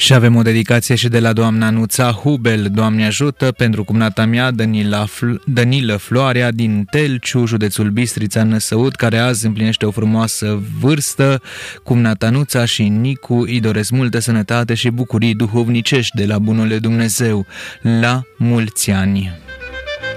Și avem o dedicație și de la doamna Nuța Hubel, Doamne ajută, pentru cumnata mea, Dănilă Floarea, din Telciu, județul Bistrița, Năsăud, care azi împlinește o frumoasă vârstă. Cumnata Nuța și Nicu îi doresc multă sănătate și bucurii duhovnicești de la bunul Dumnezeu. La mulți ani!